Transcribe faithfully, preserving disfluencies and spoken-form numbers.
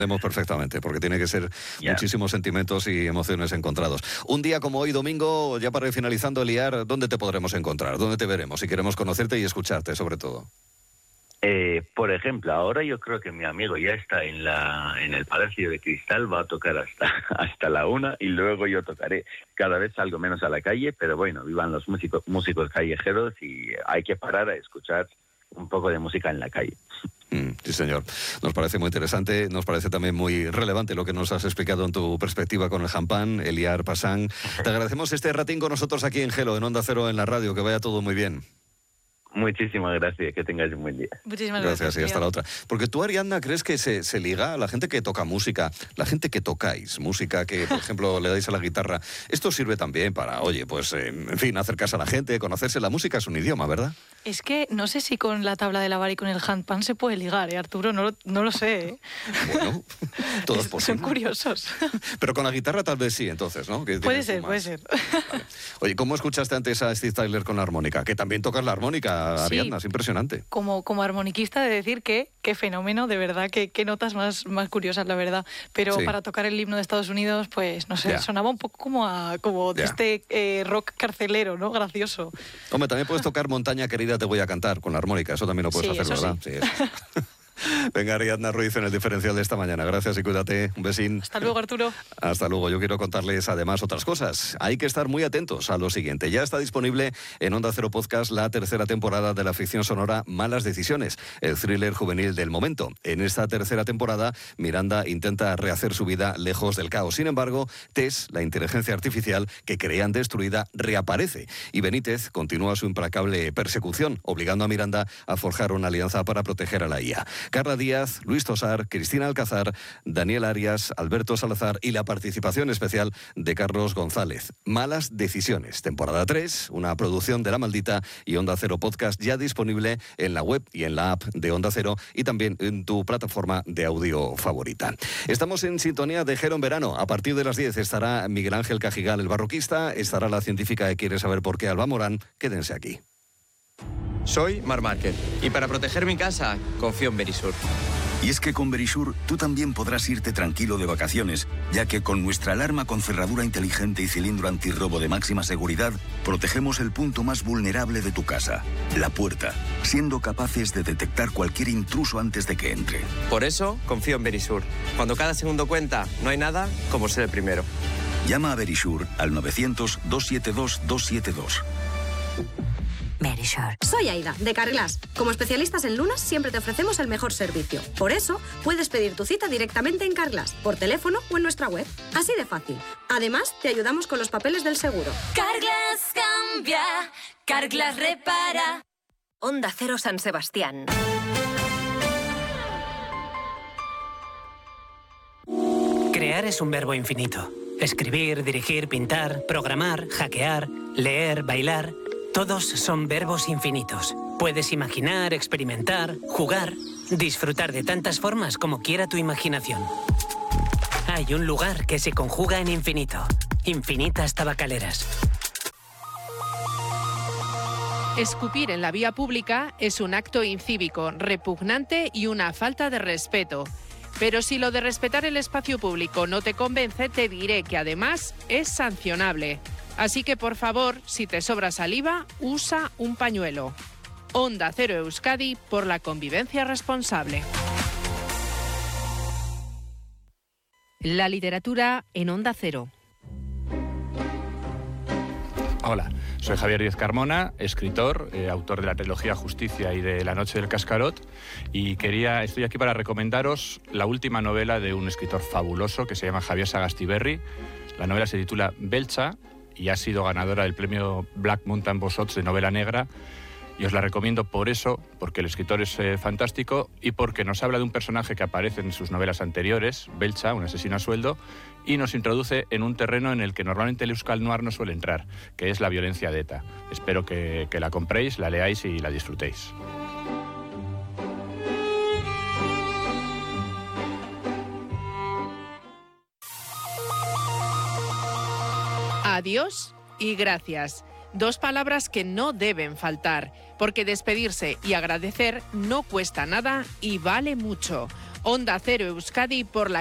Entendemos perfectamente, porque tiene que ser yeah. muchísimos sentimientos y emociones encontrados. Un día como hoy, domingo, ya para ir finalizando, Eliar, ¿dónde te podremos encontrar? ¿Dónde te veremos? Si queremos conocerte y escucharte, sobre todo. Eh, por ejemplo, ahora yo creo que mi amigo ya está en la en el Palacio de Cristal, va a tocar hasta hasta la una y luego yo tocaré. Cada vez algo menos a la calle, pero bueno, vivan los músicos músicos callejeros y hay que parar a escuchar un poco de música en la calle. Mm, sí, señor. Nos parece muy interesante, nos parece también muy relevante lo que nos has explicado en tu perspectiva con el Champán, Eliar Passant. Te agradecemos este ratín con nosotros aquí en Gelo, en Onda Cero, en la radio. Que vaya todo muy bien. Muchísimas gracias, que tengáis un buen día. Muchísimas gracias. gracias Y hasta la otra. Porque tú, Ariadna, ¿crees que se, se liga a la gente que toca música, la gente que tocáis música, que por ejemplo le dais a la guitarra? Esto sirve también para, oye, pues, eh, en fin, acercarse a la gente, conocerse. La música es un idioma, ¿verdad? Es que no sé si con la tabla de lavar y con el handpan se puede ligar, ¿eh, Arturo? No, no lo sé, ¿eh? Bueno, todo es posible. Son curiosos. Pero con la guitarra tal vez sí, entonces, ¿no? Que puede ser, puede ser. Vale. Oye, ¿cómo escuchaste antes a Steve Tyler con la armónica? Que también tocas la armónica, Ariadna, sí. Es impresionante. Como, como armoniquista, de decir que qué fenómeno, de verdad, que qué notas más, más curiosas, la verdad. Pero sí. Para tocar el himno de Estados Unidos, pues, no sé, yeah. sonaba un poco como, a, como de yeah. este eh, rock carcelero, ¿no? Gracioso. Hombre, también puedes tocar Montaña Querida Te Voy a Cantar con la armónica, eso también lo puedes sí, hacer, eso ¿verdad? Sí, sí eso. Venga, Ariadna Ruiz en el diferencial de esta mañana. Gracias y cuídate. Un besín. Hasta luego, Arturo. Hasta luego. Yo quiero contarles además otras cosas. Hay que estar muy atentos a lo siguiente. Ya está disponible en Onda Cero Podcast la tercera temporada de la ficción sonora Malas Decisiones, el thriller juvenil del momento. En esta tercera temporada, Miranda intenta rehacer su vida lejos del caos. Sin embargo, Tess, la inteligencia artificial que creían destruida, reaparece. Y Benítez continúa su implacable persecución, obligando a Miranda a forjar una alianza para proteger a la I A. Carla Díaz, Luis Tosar, Cristina Alcázar, Daniel Arias, Alberto Salazar y la participación especial de Carlos González. Malas Decisiones, temporada tres, una producción de La Maldita y Onda Cero Podcast, ya disponible en la web y en la app de Onda Cero y también en tu plataforma de audio favorita. Estamos en sintonía de Gelo en verano. A partir de las diez estará Miguel Ángel Cajigal, el barroquista, estará la científica que quiere saber por qué, Alba Morán. Quédense aquí. Soy Marc Márquez y para proteger mi casa confío en Verisur. Y es que con Verisur tú también podrás irte tranquilo de vacaciones, ya que con nuestra alarma con cerradura inteligente y cilindro antirrobo de máxima seguridad, protegemos el punto más vulnerable de tu casa, la puerta, siendo capaces de detectar cualquier intruso antes de que entre. Por eso confío en Verisur. Cuando cada segundo cuenta, no hay nada como ser el primero. Llama a Verisur al novecientos, doscientos setenta y dos, doscientos setenta y dos. Verisur. Soy Aida, de Carglass. Como especialistas en lunas, siempre te ofrecemos el mejor servicio. Por eso, puedes pedir tu cita directamente en Carglass, por teléfono o en nuestra web. Así de fácil. Además, te ayudamos con los papeles del seguro. Carglass cambia, Carglass repara. Onda Cero San Sebastián. Crear es un verbo infinito. Escribir, dirigir, pintar, programar, hackear, leer, bailar... Todos son verbos infinitos. Puedes imaginar, experimentar, jugar, disfrutar de tantas formas como quiera tu imaginación. Hay un lugar que se conjuga en infinito. Infinitas Tabacaleras. Escupir en la vía pública es un acto incívico, repugnante y una falta de respeto. Pero si lo de respetar el espacio público no te convence, te diré que además es sancionable. Así que, por favor, si te sobra saliva, usa un pañuelo. Onda Cero Euskadi por la convivencia responsable. La literatura en Onda Cero. Hola, soy Javier Díez Carmona, escritor, eh, autor de la trilogía Justicia y de La Noche del Cascarot, y quería, estoy aquí para recomendaros la última novela de un escritor fabuloso que se llama Javier Sagastiberri. La novela se titula Belcha y ha sido ganadora del premio Black Mountain Bosots de novela negra, y os la recomiendo por eso, porque el escritor es eh, fantástico y porque nos habla de un personaje que aparece en sus novelas anteriores, Belcha, un asesino a sueldo, y nos introduce en un terreno en el que normalmente el Euskal Noir no suele entrar, que es la violencia de ETA. Espero que, que la compréis, la leáis y la disfrutéis. Adiós y gracias. Dos palabras que no deben faltar, porque despedirse y agradecer no cuesta nada y vale mucho. Onda Cero Euskadi por la